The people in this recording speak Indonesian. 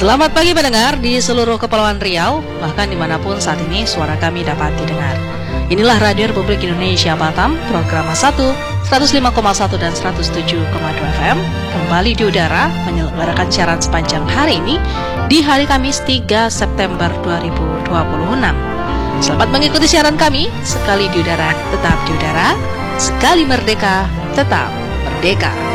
Selamat pagi pendengar di seluruh Kepulauan Riau, bahkan dimanapun saat ini suara kami dapat didengar. Inilah Radio Republik Indonesia Batam, program 1, 105,1 dan 107,2 FM, kembali di udara menyelenggarakan siaran sepanjang hari ini di hari Kamis 3 September 2026. Selamat mengikuti siaran kami, sekali di udara, tetap di udara, sekali merdeka, tetap merdeka.